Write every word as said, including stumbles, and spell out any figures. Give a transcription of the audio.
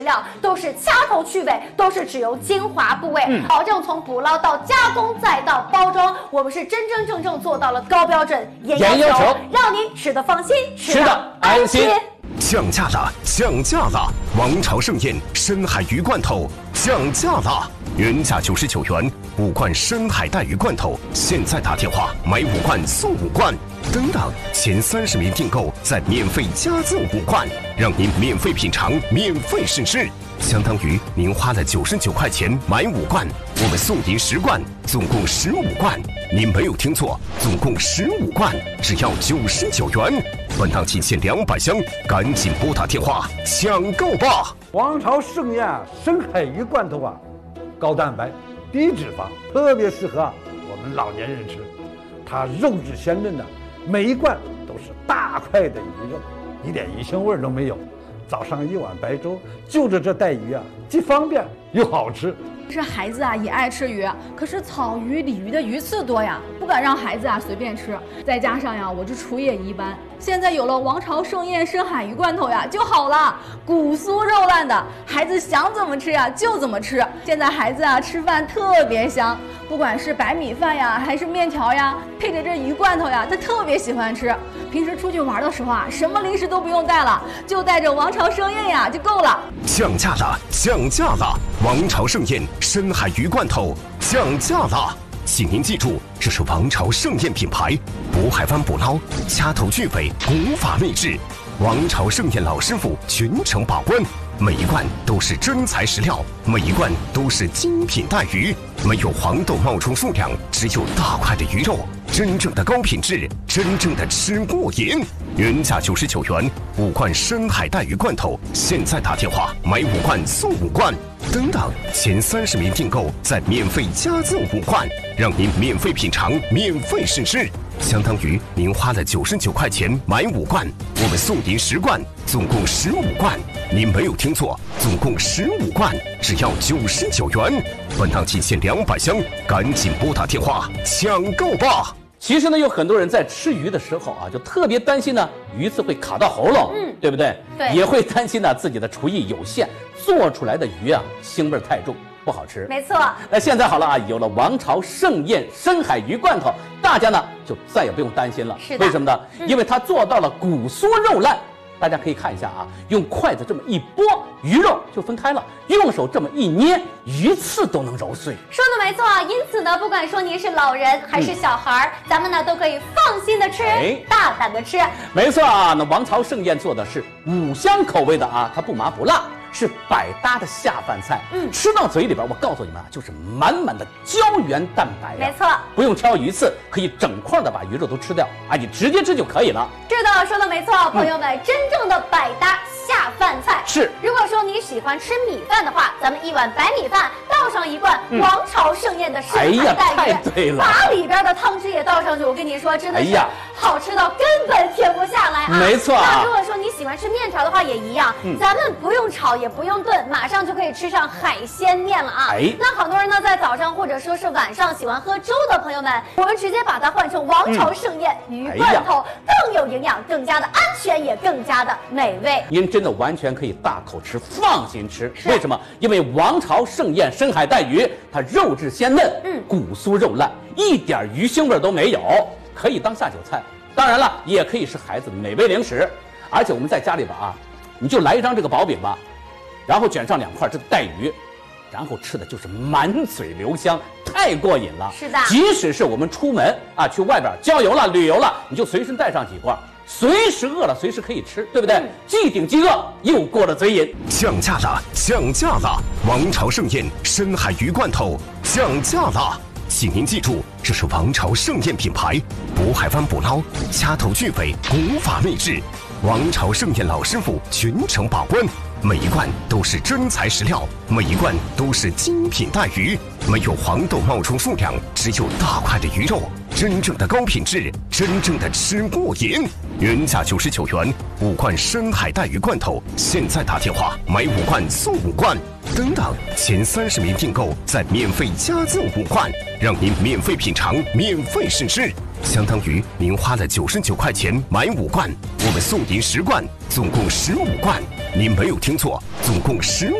料都是掐头去尾，都是只有精华部位，嗯、保证从捕捞到加工再到包装，我们是真真正正做到了高标准严要求，让您吃得放心，吃得安心。 降价了，降价了！王朝盛宴深海鱼罐头降价了，原价九十九元，五罐深海带鱼罐头，现在打电话买五罐送五罐。等等，前三十名订购再免费加赠五罐，让您免费品尝，免费试吃，相当于您花了九十九块钱买五罐，我们送您十罐，总共十五罐。您没有听错，总共十五罐，只要九十九元。本档仅限两百箱，赶紧拨打电话抢购吧！ 王朝盛宴深海鱼罐头啊，高蛋白、低脂肪，特别适合我们老年人吃。它肉质鲜嫩的。每一罐都是大块的鱼肉，一点鱼腥味都没有。早上一碗白粥，就着这带鱼啊，既方便又好吃。 是孩子啊也爱吃鱼，可是草鱼、鲤鱼的鱼刺多呀，不敢让孩子啊随便吃。再加上呀，我这厨艺也一般。现在有了王朝盛宴深海鱼罐头呀，就好了，骨酥肉烂的，孩子想怎么吃呀就怎么吃。现在孩子啊吃饭特别香，不管是白米饭呀，还是面条呀，配着这鱼罐头呀，他特别喜欢吃。平时出去玩的时候啊，什么零食都不用带了，就带着王朝盛宴呀就够了。 降价了，降价了！王朝盛宴深海鱼罐头降价了，请您记住，这是王朝盛宴品牌，渤海湾捕捞，掐头去尾，古法秘制，王朝盛宴老师傅全程把关，每一罐都是真材实料，每一罐都是精品带鱼，没有黄豆冒充数量，只有大块的鱼肉，真正的高品质，真正的吃过瘾。原价九十九元，五罐深海带鱼罐头，现在打电话买五罐送五罐。等等，前三十名订购再免费加赠五罐，让您免费品尝，免费试吃，相当于您花了九十九块钱买五罐，我们送您十罐，总共十五罐。您没有听错，总共十五罐，只要九十九元。本档仅限两百箱，赶紧拨打电话抢购吧！ 其实呢，有很多人在吃鱼的时候啊，就特别担心呢，鱼刺会卡到喉咙，嗯，对不对？ 对， 也会担心呢自己的厨艺有限，做出来的鱼啊腥味太重，不好吃。 没错。 那现在好了啊，有了王朝盛宴深海鱼罐头，大家呢就再也不用担心了。 是的。 为什么呢？嗯、因为它做到了骨酥肉烂。大家可以看一下啊，用筷子这么一拨，鱼肉就分开了；用手这么一捏，鱼刺都能揉碎。 说的没错啊，因此呢，不管说您是老人还是小孩、嗯、咱们呢都可以放心的吃，哎、大胆的吃。 没错啊，那王朝盛宴做的是五香口味的啊，它不麻不辣。是百搭的下饭菜，嗯，吃到嘴里边，我告诉你们啊，就是满满的胶原蛋白呀、啊。 没错，不用挑鱼刺，可以整块的把鱼肉都吃掉啊，你直接吃就可以了。 是的，说的没错，朋友们，嗯、真正的百搭下饭菜是。 如果说你喜欢吃米饭的话，咱们一碗白米饭倒上一罐王朝盛宴的深海带鱼， 哎呀，太对了， 把里边的汤汁也倒上去，我跟你说，真的是好吃到根本停不下来啊。 没错、啊。 那如果说你喜欢吃面条的话，也一样，嗯、咱们不用炒。也不用炖，马上就可以吃上海鲜面了啊！哎，那好多人呢，在早上或者说是晚上喜欢喝粥的朋友们，我们直接把它换成王朝盛宴、嗯、鱼罐头，哎、更有营养，更加的安全，也更加的美味。 您真的完全可以大口吃，放心吃。为什么？因为王朝盛宴深海带鱼，它肉质鲜嫩，嗯，骨酥肉烂，一点鱼腥味都没有，可以当下酒菜。当然了，也可以是孩子的美味零食。而且我们在家里边啊，你就来一张这个薄饼吧。然后卷上两块这个带鱼，然后吃的就是满嘴留香，太过瘾了。 是的， 即使是我们出门啊，去外边郊游了、旅游了，你就随身带上几罐，随时饿了随时可以吃，对不对？嗯、既顶饥饿，又过了嘴瘾。 降价了，降价了！王朝盛宴深海鱼罐头降价了，请您记住，这是王朝盛宴品牌，渤海湾捕捞，掐头去尾，古法秘制，王朝盛宴老师傅全程把关。每一罐都是真材实料，每一罐都是精品带鱼，没有黄豆冒充数量，只有大块的鱼肉，真正的高品质，真正的吃过瘾。原价九十九元，五罐深海带鱼罐头，现在打电话买五罐送五罐。等等，前三十名订购再免费加赠五罐，让您免费品尝，免费试吃，相当于您花了九十九块钱买五罐，我们送您十罐，总共十五罐。 你没有听错，总共十